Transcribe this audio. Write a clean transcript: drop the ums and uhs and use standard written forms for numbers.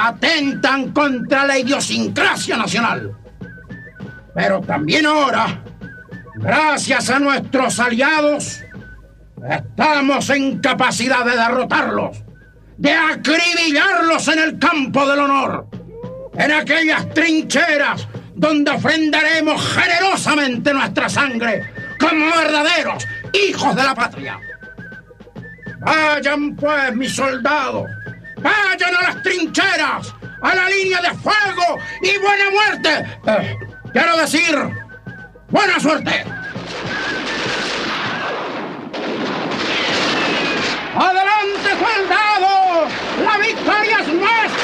atentan contra la idiosincrasia nacional. Pero también ahora, gracias a nuestros aliados, estamos en capacidad de derrotarlos, de acribillarlos en el campo del honor, en aquellas trincheras donde ofrendaremos generosamente nuestra sangre como verdaderos hijos de la patria. Vayan pues, mis soldados, vayan a las trincheras, a la línea de fuego y buena muerte. Quiero decir, buena suerte. ¡Adelante, soldados! ¡La victoria es nuestra!